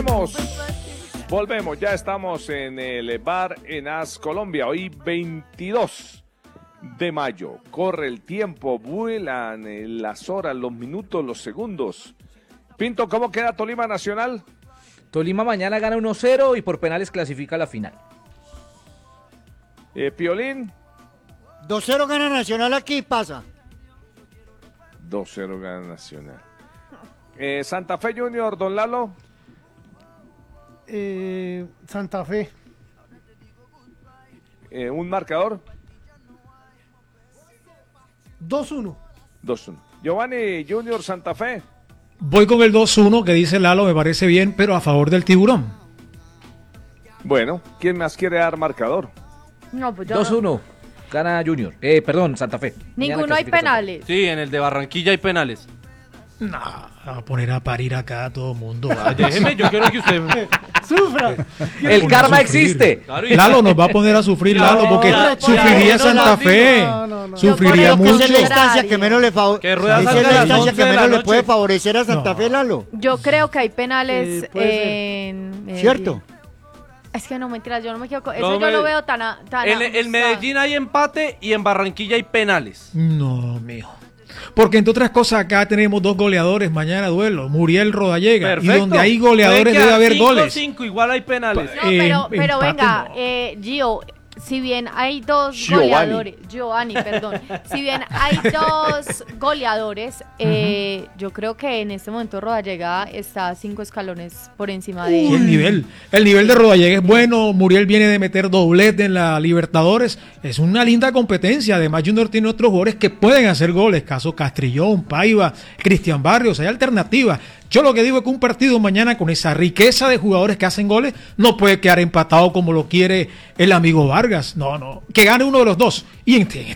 Volvemos, ya estamos en el bar en AS Colombia, hoy 22 de mayo, corre el tiempo, vuelan las horas, los minutos, los segundos. Pinto, ¿cómo queda Tolima Nacional? Tolima mañana gana 1-0 y por penales clasifica a la final. Piolín. 2-0 gana Nacional aquí, pasa. 2-0 gana Nacional. Santa Fe Junior, don Lalo. Santa Fe. Un marcador. 2-1. 2-1. Giovanni Junior, Santa Fe. Voy con el 2-1 que dice Lalo, me parece bien, pero a favor del Tiburón. Bueno, ¿quién más quiere dar marcador? No, pues yo 2-1, gana Junior. Perdón, Santa Fe. Ninguno hay penales. Sí, en el de Barranquilla hay penales. No, va a poner a parir acá a todo mundo. Déjeme, yo quiero que usted... ¡Sufra! El karma existe. Claro, Lalo nos va a poner a sufrir, Lalo, porque sufriría Santa Fe. Sufriría mucho. Esa es la instancia que menos le Que Rueda esa es salga la a las instancia 11 que de la menos le noche. puede favorecer a Santa Fe, Lalo. Yo creo que hay penales puede en... ¿Cierto? Es que no, mentiras, yo no me quiero... No, Eso yo lo veo tan En ajustado. Medellín hay empate y en Barranquilla hay penales. No, mijo. Porque entre otras cosas acá tenemos dos goleadores, mañana duelo, Muriel Rodallega. Perfecto. Y donde hay goleadores debe haber goles. 5-5, igual hay penales. No, pero empate venga, no. Gio, si bien hay dos Giovanni. goleadores, Giovanni, perdón, si bien hay dos goleadores, yo creo que en este momento Rodallega está 5 escalones por encima de Sí, el nivel de Rodallega es bueno. Muriel viene de meter doblete en la Libertadores, es una linda competencia. Además Junior tiene otros jugadores que pueden hacer goles, caso Castrillón, Paiva, Cristian Barrios, hay alternativas. Yo lo que digo es que un partido mañana con esa riqueza de jugadores que hacen goles no puede quedar empatado como lo quiere el amigo Vargas. No, que gane uno de los dos. Y en